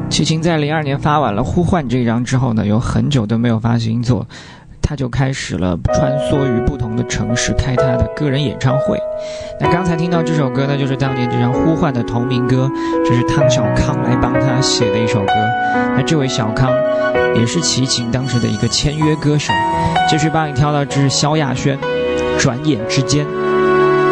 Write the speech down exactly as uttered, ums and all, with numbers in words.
齐秦在零二年发完了《呼唤》这一张之后呢，有很久都没有发新作，他就开始了穿梭于不同的城市开他的个人演唱会。那刚才听到这首歌呢，就是当年这张《呼唤》的同名歌，这是汤小康来帮他写的一首歌。那这位小康也是齐秦当时的一个签约歌手。继续帮你挑到这是萧亚轩《转眼之间》。